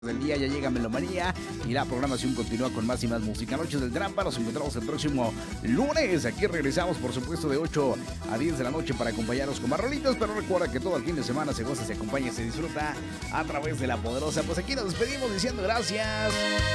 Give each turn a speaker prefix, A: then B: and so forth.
A: del día ya llega Melomanía y la programación continúa con más y más música. Noches del Trampa, nos encontramos el próximo lunes. Aquí regresamos, por supuesto, de 8 a 10 de la noche para acompañarnos con más rolitas. Pero recuerda que todo el fin de semana se goza, se acompaña y se disfruta a través de La Poderosa. Pues aquí nos despedimos diciendo gracias.